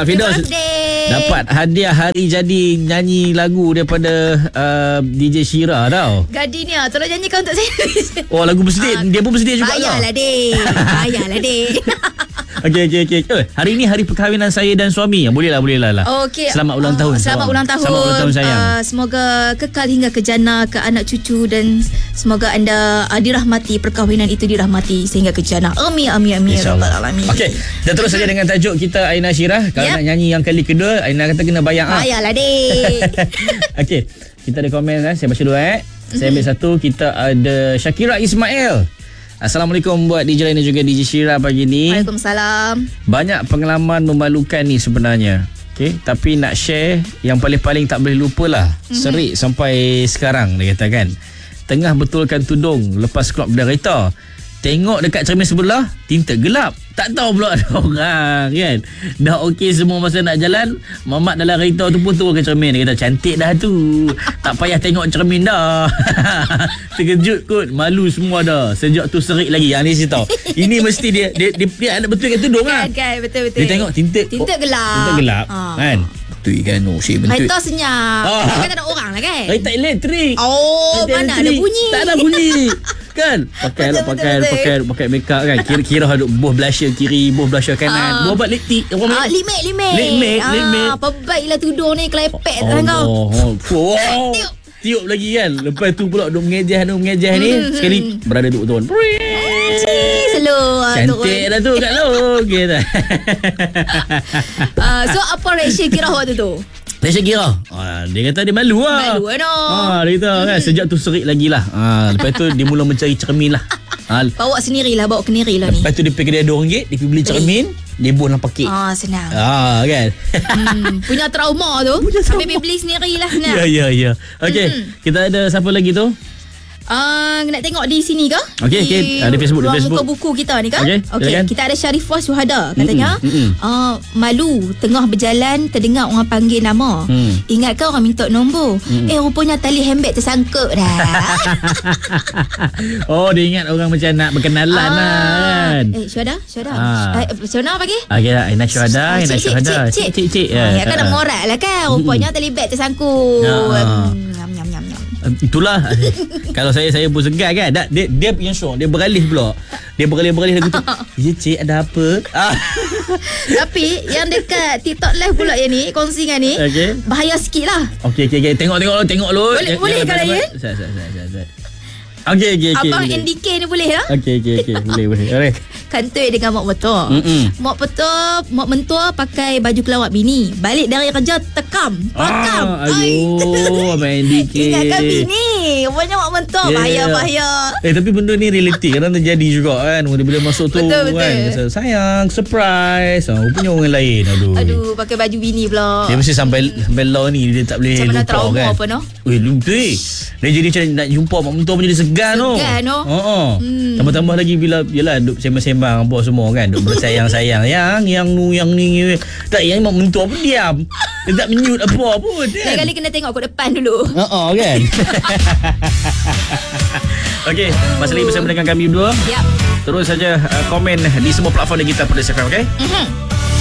Firdaus dapat hadiah hari jadi nyanyi lagu daripada DJ Syira tau. Gardenia, tolong nyanyikan untuk saya. Oh, lagu bersedia. Dia pun bersedia juga. Payahlah dek. Okey. Hari ni hari perkahwinan saya dan suami. Bolehlah lah. Okey. Selamat ulang tahun. Selamat ulang tahun. Selamat ulang tahun sayang. Semoga kekal hingga ke jannah, ke anak cucu, dan semoga anda dirahmati, perkahwinan itu dirahmati sehingga ke jannah. Amin ya rabbal alamin. Okey, dan terus saja dengan tajuk kita Aina Syirah. Kalau nak nyanyi yang kali kedua, Aina kata kena bayar. Bayarlah dek. Okey, kita ada komen saya baca dulu Saya ambil satu. Kita ada Syakira Ismail. Assalamualaikum buat DJ Lain dan juga DJ Syira pagi ni. Waalaikumsalam. Banyak pengalaman memalukan ni sebenarnya. Okay, tapi nak share yang paling-paling tak boleh lupa lah. Serik sampai sekarang dia kata kan. Tengah betulkan tudung lepas keluar dari kereta. Tengok dekat cermin sebelah, tinta gelap. Tak tahu pula ada orang kan. Dah okey semua masa nak jalan, mamat dalam kereta tu pun turun ke cermin. Dia kata cantik dah tu. Tak payah tengok cermin dah. Terkejut kot, malu semua dah. Sejak tu serik lagi. Yang ni saya tahu. Ini mesti dia ada betulkan tudung lah. Kan, betul. Dia tengok tinta gelap. Tinta gelap kan. Betul kan. Kereta senyap. Kan tak ada orang lah kan. Kereta elektrik. Mana ada bunyi. Tak ada bunyi. Kan pakai make up kan, kira ada buah blusher kiri, buah blusher kanan, buah lip tint, lip matte. Perbaiklah tudung ni kelepek tangan kau. Tiup lagi kan. Lepas tu pula duk mengejah ni sekali berada duk turun. Slow. Cantik dah tu kat lu gitu. So apa reaction Kira waktu tu? Saya kira dia kata dia malu lah. Dia kata kan sejak tu serik lagi lah. Lepas tu dia mula mencari cermin lah. Bawa sendirilah, bawa kendiri lah ni. Lepas tu dia pergi kedai RM2, dia pergi beli cermin, dia buang dalam paket. Senang. Kan. Punya trauma tu. Sampai beli sendirilah. Ya. Okey, kita ada siapa lagi tu? Nak tengok di sini ke? Okey, ada Facebook, ruang Facebook. muka buku kita ni ke? Okey. Kita ada Syarifah Syuhada katanya. Malu tengah berjalan terdengar orang panggil nama. Ingat ke orang minta nombor? Rupanya tali handbag tersangkut dah. Dia ingat orang macam nak berkenalan kan. Syuhada. Macam mana pagi? Okey, Aina Syuhada. Cik. Ya kan nak morat lah kan. Rupanya tali bag tersangkut. Itulah. Kalau saya pun segar kan. Dia punya show, dia beralih pula. Dia beralih lagu tu. Ya cik, ada apa? Tapi yang dekat TikTok live pula yang ni, kongsi dengan ni, bahaya sikit lah. Okey. Tengok lu. Boleh kan Ryan? Okey. Abang NDK ni boleh lah. Okey. Boleh. Alright. Kantoi dengan mak mentua. Mak mentua pakai baju kelawat bini. Balik dari kerja pakam. Main dikit. Ingatkan bini. Rupanya mak mentua bahaya. Tapi benda ni realiti. Kadang terjadi juga kan. Bila masuk tu betul. kan. Sayang, surprise. Rupanya orang lain. Aduh, pakai baju bini pula. Dia mesti sampai law ni dia tak boleh macam lupa trauma kan. Apa no? Lupa. Dia jadi macam nak jumpa mak mentua pun jadi segan tu. Tambah-tambah lagi bila yalah duk sembang-sembang apa semua kan, duk bersayang-sayang yang ni tak, yang mak mentua pun diam. Dia tak menyut apa pun kan. Kali kena tengok kat depan dulu. Kan. Okey, masih lagi bersama dengan kami berdua. Terus saja komen di semua platform kita pada Instagram, okey?